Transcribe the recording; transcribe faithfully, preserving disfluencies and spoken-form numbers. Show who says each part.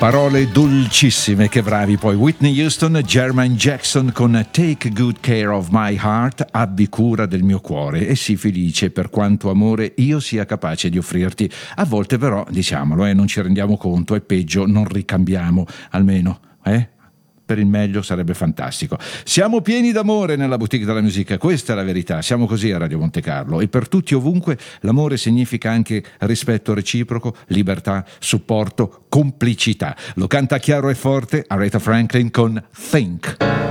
Speaker 1: Parole dolcissime, che bravi. Poi Whitney Houston, Jermaine Jackson con Take Good Care of My Heart, abbi cura del mio cuore e sii felice per quanto amore io sia capace di offrirti. A volte però, diciamolo, eh, non ci rendiamo conto, è peggio, non ricambiamo, almeno, eh? Per il meglio sarebbe fantastico. Siamo pieni d'amore nella boutique della musica, questa è la verità, siamo così a Radio Monte Carlo, e per tutti ovunque l'amore significa anche rispetto reciproco, libertà, supporto, complicità. Lo canta chiaro e forte Aretha Franklin con Think.